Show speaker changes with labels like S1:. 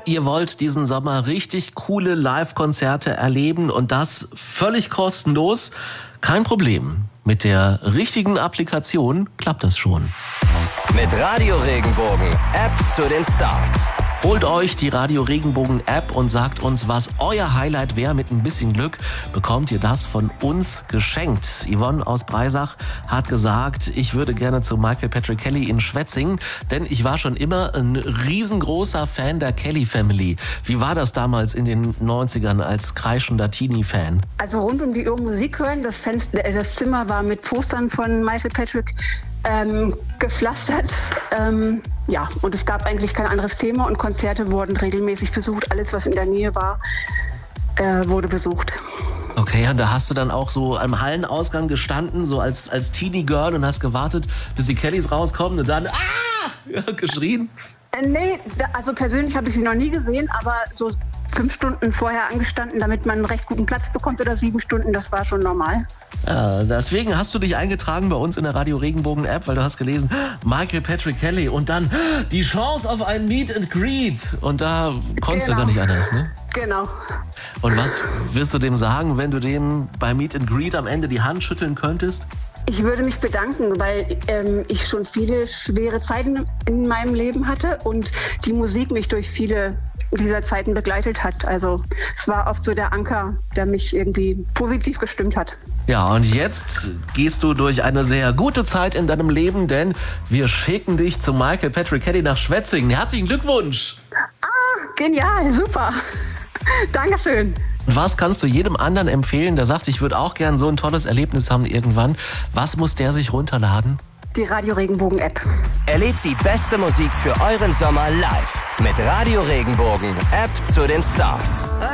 S1: Ihr wollt diesen Sommer richtig coole Live-Konzerte erleben und das völlig kostenlos? Kein Problem. Mit der richtigen Applikation klappt das schon.
S2: Mit Radio Regenbogen, App zu den Stars.
S1: Holt euch die Radio Regenbogen App und sagt uns, was euer Highlight wäre. Mit ein bisschen Glück bekommt ihr das von uns geschenkt. Yvonne aus Breisach hat gesagt, ich würde gerne zu Michael Patrick Kelly in Schwetzingen, denn ich war schon immer ein riesengroßer Fan der Kelly Family. Wie war das damals in den 90ern als kreischender Teenie-Fan?
S3: Also rund um die Uhr Musik hören. Das Zimmer war mit Postern von Michael Patrick gepflastert. Ja, und es gab eigentlich kein anderes Thema und Konzerte wurden regelmäßig besucht. Alles, was in der Nähe war, wurde besucht.
S1: Okay, und da hast du dann auch so am Hallenausgang gestanden, so als Teenie-Girl und hast gewartet, bis die Kellys rauskommen und dann geschrien?
S3: Nee, also persönlich habe ich sie noch nie gesehen, aber so 5 Stunden vorher angestanden, damit man einen recht guten Platz bekommt oder 7 Stunden, das war schon normal.
S1: Ja, deswegen hast du dich eingetragen bei uns in der Radio Regenbogen App, weil du hast gelesen, Michael Patrick Kelly und dann die Chance auf ein Meet and Greet. Und da konntest du gar nicht anders, ne?
S3: Genau.
S1: Und was wirst du dem sagen, wenn du dem beim Meet and Greet am Ende die Hand schütteln könntest?
S3: Ich würde mich bedanken, weil ich schon viele schwere Zeiten in meinem Leben hatte und die Musik mich durch viele dieser Zeiten begleitet hat. Also es war oft so der Anker, der mich irgendwie positiv gestimmt hat.
S1: Ja, und jetzt gehst du durch eine sehr gute Zeit in deinem Leben, denn wir schicken dich zu Michael Patrick Kelly nach Schwetzingen. Herzlichen Glückwunsch!
S3: Genial, super. Dankeschön.
S1: Und was kannst du jedem anderen empfehlen, der sagt, ich würde auch gern so ein tolles Erlebnis haben irgendwann? Was muss der sich runterladen?
S3: Die Radio Regenbogen App.
S2: Erlebt die beste Musik für euren Sommer live. Mit Radio Regenbogen, App zu den Stars.